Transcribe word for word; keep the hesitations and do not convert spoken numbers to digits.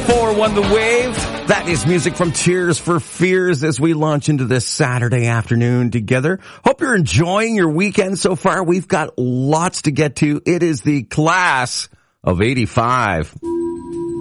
four won the wave. That is music from Tears for Fears as we launch into this Saturday afternoon together. Hope you're enjoying your weekend so far. We've got lots to get to. It is the class of eighty-five.